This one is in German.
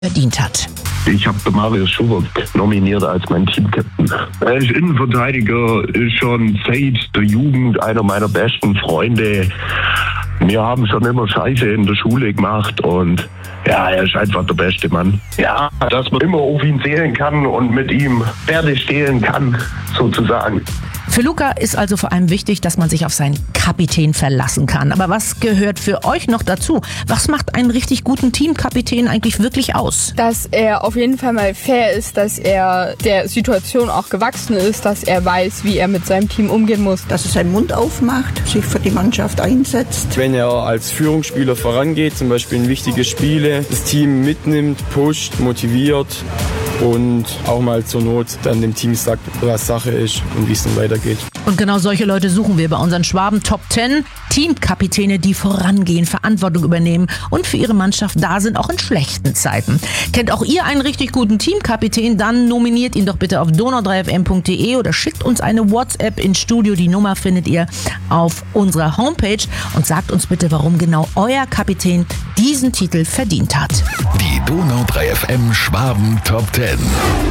verdient hat. Ich habe Marius Schubert nominiert als mein Teamcaptain. Er ist Innenverteidiger, ist schon seit der Jugend einer meiner besten Freunde. Wir haben schon immer Scheiße in der Schule gemacht und ja, er ist einfach der beste Mann. Ja, dass man immer auf ihn zählen kann und mit ihm Pferde stehlen kann, sozusagen. Für Luca ist also vor allem wichtig, dass man sich auf seinen Kapitän verlassen kann. Aber was gehört für euch noch dazu? Was macht einen richtig guten Teamkapitän eigentlich wirklich aus? Dass er auf jeden Fall mal fair ist, dass er der Situation auch gewachsen ist, dass er weiß, wie er mit seinem Team umgehen muss. Dass er seinen Mund aufmacht, sich für die Mannschaft einsetzt. Wenn er als Führungsspieler vorangeht, zum Beispiel in wichtige Spiele, das Team mitnimmt, pusht, motiviert und auch mal zur Not dann dem Team sagt, was Sache ist und wie es dann weitergeht. Und genau solche Leute suchen wir bei unseren Schwaben Top 10. Teamkapitäne, die vorangehen, Verantwortung übernehmen und für ihre Mannschaft da sind, auch in schlechten Zeiten. Kennt auch ihr einen richtig guten Teamkapitän? Dann nominiert ihn doch bitte auf donau3fm.de oder schickt uns eine WhatsApp ins Studio. Die Nummer findet ihr auf unserer Homepage und sagt uns bitte, warum genau euer Kapitän diesen Titel verdient hat. Die Donau3FM Schwaben Top 10.